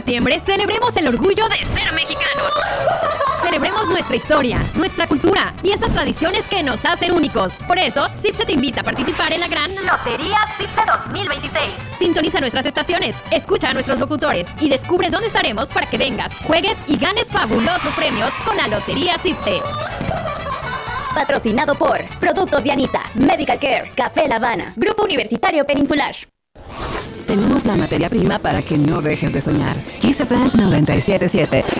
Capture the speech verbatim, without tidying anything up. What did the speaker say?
septiembre celebremos el orgullo de ser mexicanos. Celebremos nuestra historia, nuestra cultura y esas tradiciones que nos hacen únicos. Por eso, CIPSE te invita a participar en la gran Lotería CIPSE dos mil veintiséis. Sintoniza nuestras estaciones, escucha a nuestros locutores y descubre dónde estaremos para que vengas, juegues y ganes fabulosos premios con la Lotería CIPSE. Patrocinado por Productos Dianita, Medical Care, Café La Habana, Grupo Universitario Peninsular. Tenemos la materia prima para que no dejes de soñar. Kiss F M noventa y siete punto siete.